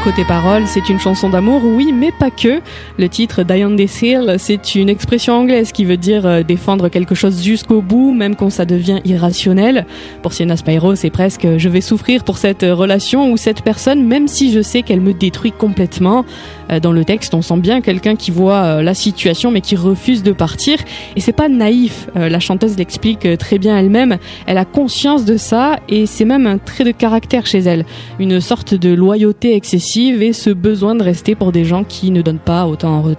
Côté paroles, c'est une chanson d'amour, oui, mais pas que. Le titre Diane Seal, c'est une expression anglaise qui veut dire défendre quelque chose jusqu'au bout, même quand ça devient irrationnel. Pour Sienna Spyro, c'est presque je vais souffrir pour cette relation ou cette personne, même si je sais qu'elle me détruit complètement. Dans le texte, on sent bien quelqu'un qui voit la situation mais qui refuse de partir. Et c'est pas naïf, la chanteuse l'explique très bien elle-même. Elle a conscience de ça et c'est même un trait de caractère chez elle. Une sorte de loyauté excessive et ce besoin de rester pour des gens qui ne donnent pas autant en retour.